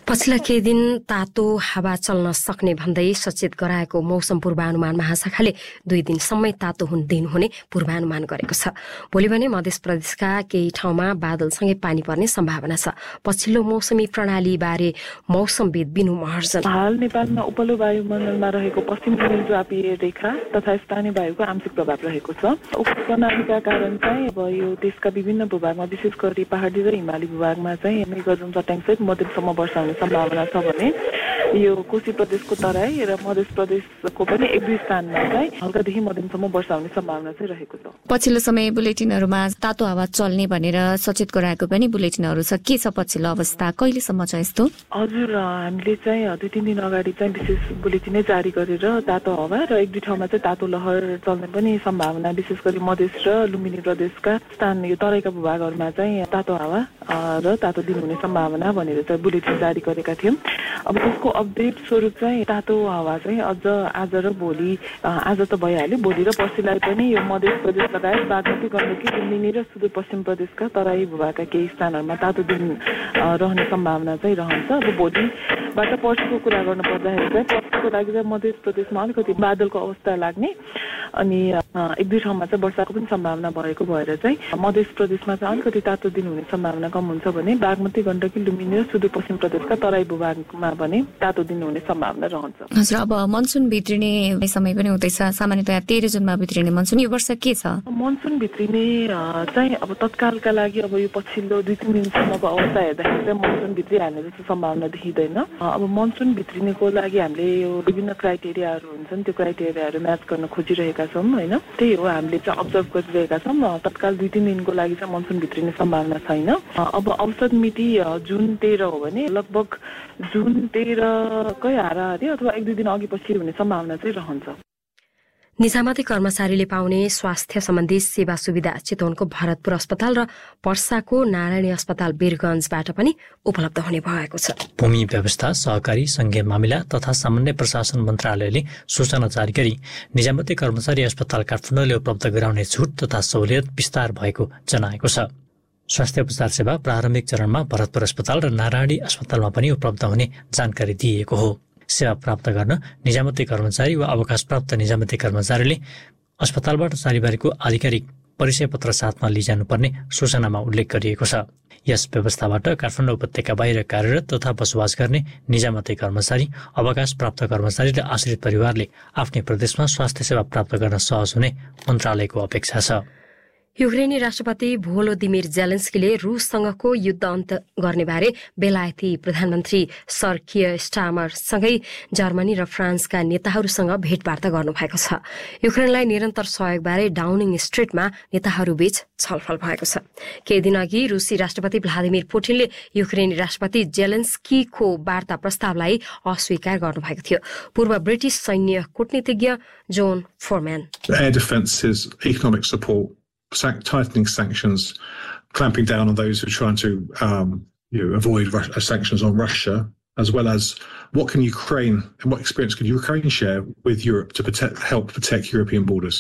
पछिल्ला केही दिन तातो हावा चल्न सक्ने भन्दै सचेत गराएको मौसम पूर्वानुमान महाशाखाले 2 दिनसम्मै तातो दिनुहुने पूर्वानुमान गरेको छ। भोलि भने मध्य प्रदेशका केही ठाउँमा बादलसँगै पानी पर्ने सम्भावना छ। पछिल्लो मौसमी प्रणालीबारे मौसमविद बिनु महर्जन। हाल नेपालमा उपल्लो वायुमण्डलमा रहेको पश्चिम समुद्रापीय रेखा तथा स्थानीय वायुको आंशिक प्रभाव रहेको छ। उक्त प्रणालीका कारण चाहिँ अब यो देशका विभिन्न भूभागमा विशेष गरी पहाडी र हिमाली भूभागमा चाहिँ मेघगर्जन चट्याङसहित मध्यमसम्म वर्षा हुने सम्भावना छ भने यो कोशी प्रदेशको तराई र मध्य प्रदेशको पनि 1-2 स्थानमा चाहिँ हल्कादेखि मध्यमसम्म वर्षा हुने सम्भावना चाहिँ रहेको छ। पछिल्लो समय बुलेटिनहरूमा तातो हावा चल्ने भनेर सचेत गराएको पनि बुलेटिनहरू छ। के छ पछिल्लो अवस्था, कहिलेसम्म छ यस्तो? हजुर, हामीले चाहिँ 2-3 दिन अगाडि चाहिँ विशेष बुलेटिनै जारी गरेर तातो हावा र 1-2 ठाउँमा चाहिँ तातो लहर चल्ने पनि सम्भावना, विशेष गरी मधेस र लुम्बिनी प्रदेशका स्थान यो तराईका भूभागहरूमा चाहिँ तातो हावा र तातो दिन हुने सम्भावना भनेर चाहिँ बुलेटिन जारी गरेका थियौँ। अब त्यसको अपडेट स्वरूप चाहिँ तातो हावा चाहिँ अझ आज र भोलि, आज त भइहाल्यो, भोलि र पर्सिलाई पनि यो मध्य प्रदेश लगायत बागमती, गण्डकी, लुम्बिनी र सुदूरपश्चिम प्रदेशका तराई भूभागका केही स्थानहरूमा तातो दिन रहने सम्भावना चाहिँ रहन्छ। अब भोलिबाट पर्सिको कुरा गर्नु पर्दाखेरि चाहिँ पर्सिको लागि चाहिँ मध्य प्रदेशमा अलिकति बादलको अवस्था लाग्ने अनि 1-2 ठाउँमा चाहिँ वर्षाको पनि सम्भावना भएको भएर चाहिँ मध्य प्रदेशमा चाहिँ अलिकति तातो दिन हुने सम्भावना कम हुन्छ भने बागमती, गण्डकी, लुम्बिनी र सुदूरपश्चिम प्रदेशका तराई भूभागमा पनि तातो दिन हुने सम्भावना रहन्छ। हजुर, अब मनसुन भित्रिने समय पनि हुँदैछ। सामान्यतया 13 जुनमा भित्रिने मनसुन, यो वर्ष के छ? मनसुन भित्रिने चाहिँ अब तत्कालका लागि अब यो पछिल्लो 2-3 दिनसम्मको अवस्था हेर्दाखेरि चाहिँ मनसुन भित्रिहाल्ने जस्तो सम्भावना देखिँदैन। अब मनसुन भित्रिनेको लागि हामीले यो विभिन्न क्राइटेरियाहरू हुन्छन्, त्यो क्राइटेरियाहरू म्याच गर्न खोजिरहेका छौँ होइन। त्यही हो, हामीले चाहिँ अब्जर्भ गरिरहेका छौँ। तत्काल 2-3 दिनको लागि चाहिँ मनसुन भित्रिने सम्भावना छैन। अब औसत मिति जुन 13 हो भने लगभग जुन 13कै हाराहारी अथवा 1-2 दिन अघि पछि हुने सम्भावना चाहिँ रहन्छ। निजामती कर्मचारीले पाउने स्वास्थ्य सम्बन्धी सेवा सुविधा चितवनको भरतपुर अस्पताल र पर्साको नारायणी अस्पताल वीरगञ्जबाट पनि उपलब्ध हुने भएको छ। भूमि व्यवस्था, सहकारी, संघीय मामिला तथा सामान्य प्रशासन मन्त्रालयले सूचना जारी गरी निजामती कर्मचारी अस्पताल काठमाडौँले उपलब्ध गराउने छुट तथा सहुलियत विस्तार भएको जनाएको छ। स्वास्थ्य उपचार सेवा प्रारम्भिक चरणमा भरतपुर अस्पताल र नारायणी अस्पतालमा पनि उपलब्ध हुने जानकारी दिइएको हो। सेवा प्राप्त गर्न निजामती कर्मचारी वा अवकाशप्राप्त निजामती कर्मचारीले अस्पतालबाट जारी गरेको आधिकारिक परिचय पत्र साथमा लिइजानुपर्ने सूचनामा उल्लेख गरिएको छ। यस व्यवस्थाबाट काठमाडौँ उपत्यका बाहिर कार्यरत तथा बसोबास गर्ने निजामती कर्मचारी, अवकाशप्राप्त कर्मचारी र आश्रित परिवारले आफ्नै प्रदेशमा स्वास्थ्य सेवा प्राप्त गर्न सहज हुने मन्त्रालयको अपेक्षा छ। युक्रेनी राष्ट्रपति भोलोदिमिर जेलेन्स्कीले रुससँगको युद्ध अन्त गर्ने बारे बेलायती प्रधानमन्त्री सर कियर स्टामरसँगै जर्मनी र फ्रान्सका नेताहरूसँग भेटवार्ता गर्नुभएको छ। युक्रेनलाई निरन्तर सहयोगबारे डाउनिङ स्ट्रिटमा नेताहरूबीच छलफल भएको छ। केही दिन अघि रुसी राष्ट्रपति भ्लादिमिर पुटिनले युक्रेनी राष्ट्रपति जेलेन्स्कीको वार्ता प्रस्तावलाई अस्वीकार गर्नुभएको थियो। पूर्व ब्रिटिश सैन्य कूटनीतिज्ञ John फोरम्यान, Air defense is economic support, tightening sanctions, clamping down on those who are trying to avoid sanctions on Russia, as well as what can Ukraine and what experience can Ukraine share with Europe to help protect European borders.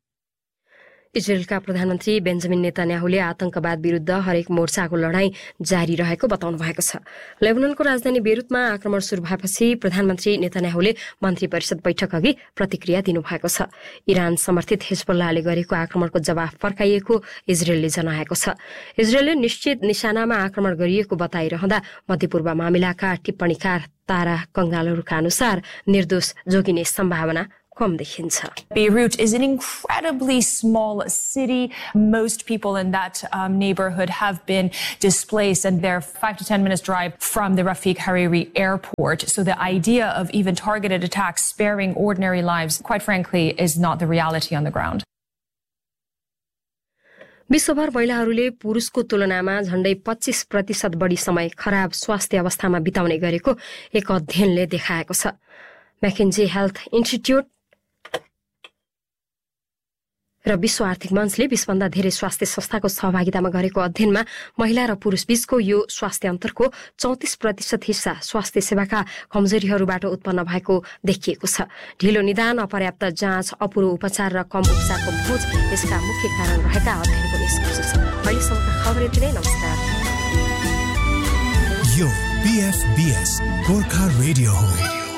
इजरायलका प्रधानमन्त्री Benjamin नेतान्याहुले आतंकवाद विरुद्ध हरेक मोर्चाको लडाईँ जारी रहेको बताउनु भएको छ। लेबननको राजधानी बेरुतमा आक्रमण सुरु भएपछि प्रधानमन्त्री नेतान्याहुले मन्त्री परिषद बैठक अघि प्रतिक्रिया दिनुभएको छ। इरान समर्थित हिजबुल्लाहले गरेको आक्रमणको जवाफ फर्काइएको इजरायलले जनाएको छ। इजरायलले निश्चित निशानामा आक्रमण गरिएको बताइरहँदा मध्यपूर्व मामिलाका टिप्पणीकार तारा कंगालहरूका अनुसार निर्दोष जोगिने सम्भावना कम देखिन्छ। Beirut is an incredibly small city. Most people in that neighborhood have been displaced and they're 5 to 10 minutes drive from the Rafik Hariri airport. So the idea of even targeted attacks sparing ordinary lives, quite frankly, is not the reality on the ground. विश्वभर महिलाहरूले पुरुषको तुलनामा झण्डै 25% बढी समय खराब स्वास्थ्य अवस्थामा बिताउने गरेको एक अध्ययनले देखाएको छ। मैकेन्जी हेल्थ इन्स्टिट्युट र विश्व आर्थिक मञ्चले 20 भन्दा धेरै स्वास्थ्य संस्थाको सहभागितामा गरेको अध्ययनमा महिला र पुरुष बीचको यो स्वास्थ्य अन्तरको 34% हिस्सा स्वास्थ्य सेवाका कमजोरीहरूबाट उत्पन्न भएको देखिएको छ। ढिलो निदान, अपर्याप्त जाँच, अपुरो उपचार र कम उपचारको खोज यसका मुख्य कारण रहेका अध्ययनको निष्कर्ष छ। अहिलेसम्मका खबर यति नै। नमस्कार। BFBS गोर्खा रेडियो हो।